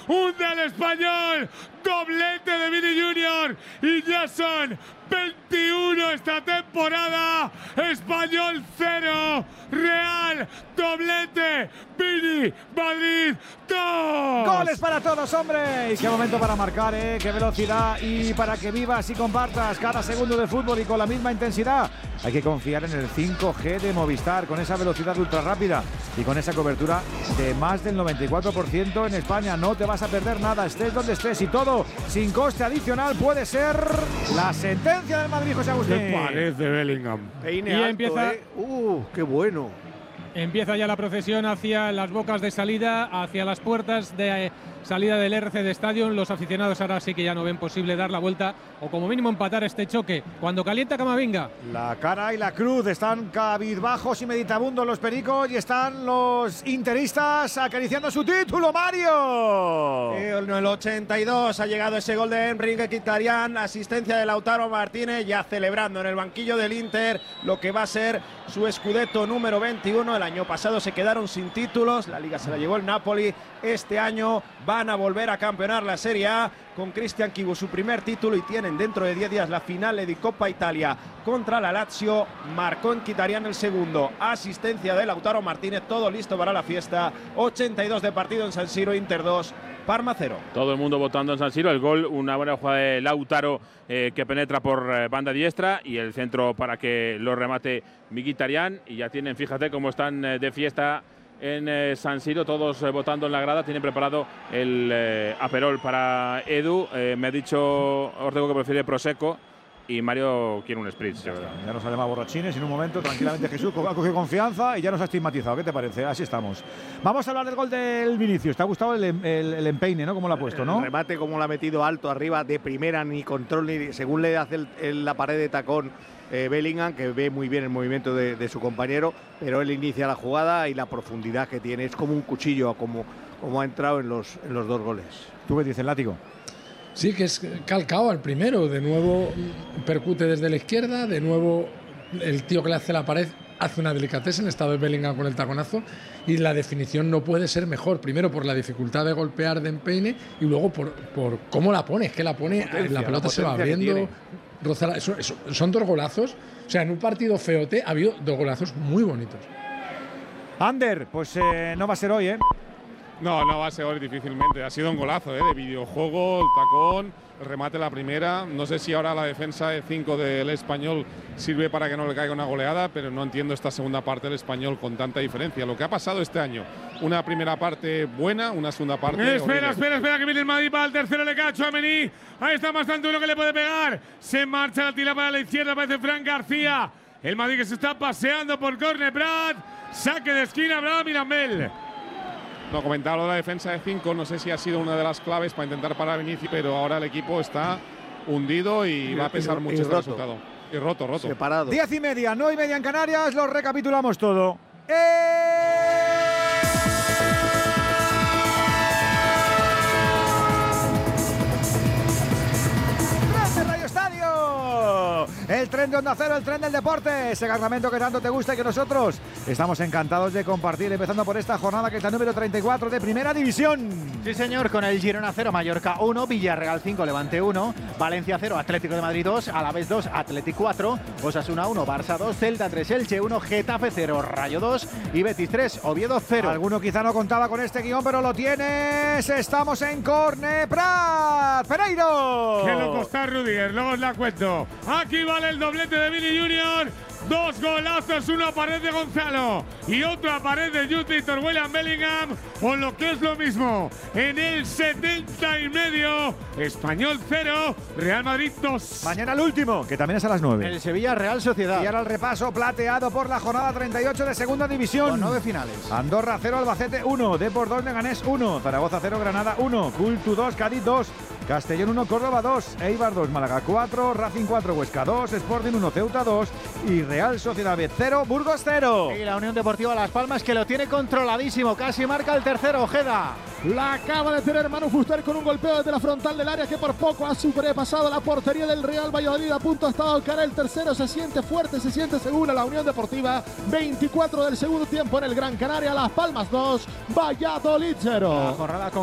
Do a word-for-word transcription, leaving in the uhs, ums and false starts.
hunde al Español, doblete de Vini Junior y ya son veintiuno esta temporada. Español cero, Real doblete, Vini, Madrid dos. Goles para todos, hombre. Y qué momento para marcar, ¿eh? Qué velocidad, y para que vivas y compartas cada segundo de fútbol y con la misma intensidad. Hay que confiar en el cinco G de Movistar, con esa velocidad ultra rápida y con esa cobertura de más del noventa y cuatro por ciento en España. No te vas a perder nada, estés donde estés, y todo sin coste adicional. Puede ser la sentencia del Madrid, José Agustín. ¿Qué parece Bellingham? Peine Y alto, empieza- ¿eh? ¡Uh, qué bueno! Empieza ya la procesión hacia las bocas de salida, hacia las puertas de eh, salida del R C de Stadium. Los aficionados ahora sí que ya no ven posible dar la vuelta o como mínimo empatar este choque. Cuando calienta Camavinga. La cara y la cruz están cabizbajos y meditabundos los pericos, y están los interistas acariciando su título, Mario. En el ochenta y dos ha llegado ese gol de Enrique Mkhitaryan, asistencia de Lautaro Martínez, ya celebrando en el banquillo del Inter lo que va a ser su Scudetto número veintiuno. El año pasado se quedaron sin títulos, la Liga se la llevó el Napoli. Este año van a volver a campeonar la Serie A con Cristian Chivu, su primer título, y tienen dentro de diez días la finale de Coppa Italia contra la Lazio. Marcó Mkhitaryan el segundo, asistencia de Lautaro Martínez, todo listo para la fiesta. ochenta y dos de partido en San Siro, Inter dos, Parma cero. Todo el mundo votando en San Siro. El gol, una buena jugada de Lautaro eh, que penetra por eh, banda diestra, y el centro para que lo remate Mkhitaryan. Y ya tienen, fíjate cómo están eh, de fiesta en eh, San Siro, todos eh, votando en la grada. Tienen preparado el eh, aperol para Edu. Eh, me ha dicho Ortego que prefiere Prosecco, y Mario quiere un Spritz. Ya, ya nos sale más borrachines en un momento, tranquilamente. Jesús ha cogido confianza y ya nos ha estigmatizado. ¿Qué te parece? Así estamos. Vamos a hablar del gol del Vinicius. ¿Te ha gustado el, el, el empeine, ¿no? Cómo lo ha puesto, ¿no? El remate, como lo ha metido alto arriba, de primera, ni control, ni según le hace el, el, la pared de tacón eh, Bellingham, que ve muy bien el movimiento de, de su compañero, pero él inicia la jugada y la profundidad que tiene. Es como un cuchillo, como, como ha entrado en los, en los dos goles. ¿Tú qué dices, Látigo? Sí, que es calcado al primero. De nuevo percute desde la izquierda. De nuevo el tío que le hace la pared hace una delicatez en estado de Bellingham con el taconazo. Y la definición no puede ser mejor. Primero por la dificultad de golpear de empeine, y luego por, por cómo la pone. Es que la pone, la, potencia, la pelota la se va abriendo. Rozar, eso, eso, son dos golazos. O sea, en un partido feote ha habido dos golazos muy bonitos. Ander, pues eh, no va a ser hoy, ¿eh? No, no va a ser hoy difícilmente. Ha sido un golazo, ¿eh? De videojuego, el tacón, el remate la primera. No sé si ahora la defensa de cinco del Español sirve para que no le caiga una goleada, pero no entiendo esta segunda parte del Español con tanta diferencia. Lo que ha pasado este año, una primera parte buena, una segunda parte Espera, horrible. espera, espera, que viene el Madrid para el tercero, le cacho a Mení. Ahí está bastante uno que le puede pegar. Se marcha la tira para la izquierda, aparece Fran García. El Madrid que se está paseando por córner. Brad, saque de esquina, Abraham Mirambel. No, comentaba lo de la defensa de cinco, no sé si ha sido una de las claves para intentar parar a Vinicius, pero ahora el equipo está hundido y, y va a pesar y, mucho y este roto. resultado. Y roto, roto. Separado. Diez y media, nueve y media en Canarias, lo recapitulamos todo. ¡Eh! Radio Estadio, el tren de Onda Cero, el tren del deporte, ese cargamento que tanto te gusta y que nosotros estamos encantados de compartir, empezando por esta jornada que es la número treinta y cuatro de Primera División. Sí, señor, con el Girona cero, Mallorca uno, Villarreal cinco, Levante uno, Valencia cero, Atlético de Madrid dos, Alavés dos, Atlético cuatro, Osasuna uno, Barça dos, Celta tres, Elche uno, Getafe cero, Rayo dos y Betis tres, Oviedo cero. Alguno quizá no contaba con este guión, pero lo tienes. Estamos en córner. Prat, Pereiro. Qué loco está Rudiger, luego os la cuento. Aquí vale el doblete de Vini Junior. Dos golazos, una pared de Gonzalo y otra pared de Jude Victor William Bellingham, o lo que es lo mismo, en el setenta y medio, Español cero, Real Madrid dos. Mañana el último, que también es a las nueve. El Sevilla Real Sociedad. Y ahora el repaso plateado por la jornada treinta y ocho de Segunda División. Con nueve finales. Andorra cero, Albacete uno, Depor dos, Leganés uno, Zaragoza cero, Granada uno, Cultu dos, Cádiz dos, Castellón uno, Córdoba dos, Eibar dos, Málaga cuatro, Racing cuatro, Huesca dos, Sporting uno, Ceuta dos y Real Sociedad B cero, Burgos cero. Y la Unión Deportiva Las Palmas, que lo tiene controladísimo, casi marca el tercero, Ojeda. La acaba de tener Manu Fuster con un golpeo desde la frontal del área que por poco ha sobrepasado la portería del Real Valladolid. A punto ha estado cara el tercero, se siente fuerte, se siente segura la Unión Deportiva. veinticuatro del segundo tiempo en el Gran Canaria, Las Palmas dos, Valladolid cero. La jornada